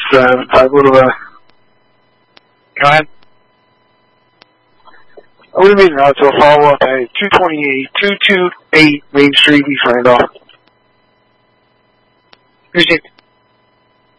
talk a little bit. Go ahead. What do you mean, to a follow-up at 228 Main Street, East Randolph? Appreciate the